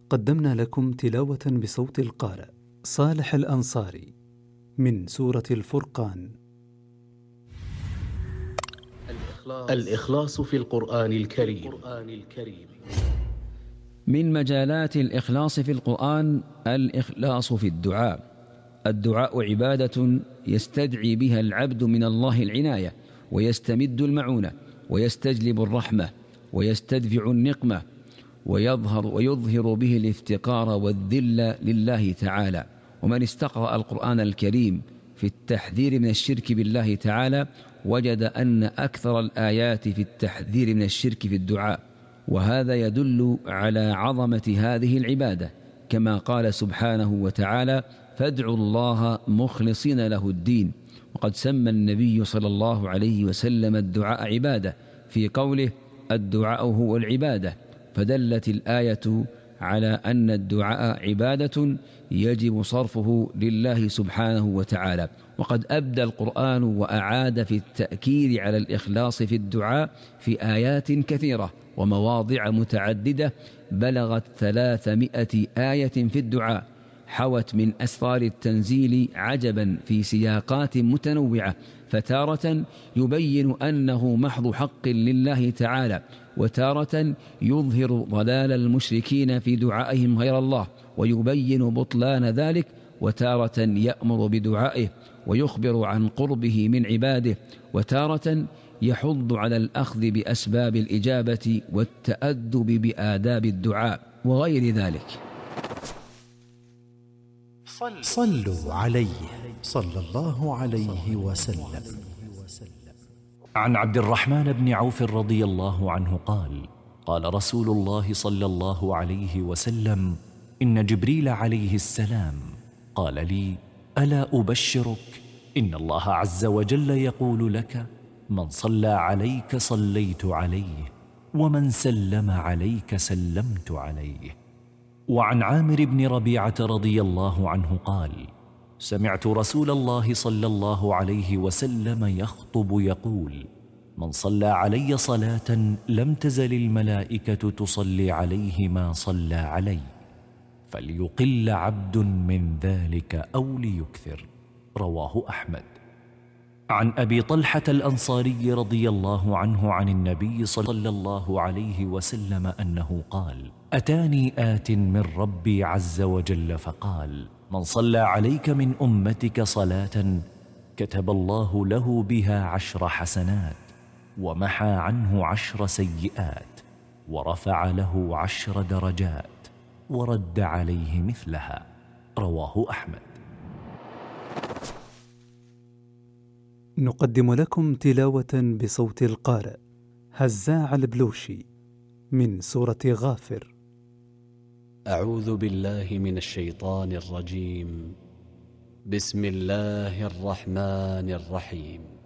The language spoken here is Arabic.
قدمنا لكم تلاوة بصوت القارئ صالح الأنصاري من سورة الفرقان. الإخلاص في القرآن الكريم. من مجالات الإخلاص في القرآن الإخلاص في الدعاء. الدعاء عبادة يستدعي بها العبد من الله العناية، ويستمد المعونة، ويستجلب الرحمة، ويستدفع النقمة، ويظهر به الافتقار والذل لله تعالى. ومن استقرأ القرآن الكريم في التحذير من الشرك بالله تعالى وجد أن أكثر الآيات في التحذير من الشرك في الدعاء، وهذا يدل على عظمة هذه العبادة، كما قال سبحانه وتعالى: فادعوا الله مخلصين له الدين. وقد سمى النبي صلى الله عليه وسلم الدعاء عبادة في قوله: الدعاء هو العبادة، فدلت الآية على أن الدعاء عبادة يجب صرفه لله سبحانه وتعالى. وقد أبدى القرآن وأعاد في التأكيد على الإخلاص في الدعاء في آيات كثيرة ومواضع متعددة بلغت 300 آية في الدعاء، حوت من أسرار التنزيل عجبا في سياقات متنوعة، فتارة يبين أنه محض حق لله تعالى، وتارة يظهر ضلال المشركين في دعائهم غير الله ويبين بطلان ذلك، وتارة يأمر بدعائه ويخبر عن قربه من عباده، وتارة يحض على الأخذ بأسباب الإجابة والتأدب بآداب الدعاء وغير ذلك. صلوا عليه صلى الله عليه وسلم. عن عبد الرحمن بن عوف رضي الله عنه قال: قال رسول الله صلى الله عليه وسلم: إن جبريل عليه السلام قال لي: ألا أبشرك؟ إن الله عز وجل يقول لك: من صلى عليك صليت عليه، ومن سلم عليك سلمت عليه. وعن عامر بن ربيعة رضي الله عنه قال: سمعت رسول الله صلى الله عليه وسلم يخطب يقول: من صلى علي صلاة لم تزل الملائكة تصلي عليه ما صلى علي، فليقل عبد من ذلك أو ليكثر. رواه أحمد. عن أبي طلحة الأنصاري رضي الله عنه عن النبي صلى الله عليه وسلم أنه قال: أتاني آت من ربي عز وجل فقال: من صلى عليك من أمتك صلاة كتب الله له بها 10 حسنات، ومحى عنه 10 سيئات، ورفع له 10 درجات، ورد عليه مثلها. رواه أحمد. نقدم لكم تلاوة بصوت القارئ هزاع البلوشي من سورة غافر. أعوذ بالله من الشيطان الرجيم. بسم الله الرحمن الرحيم.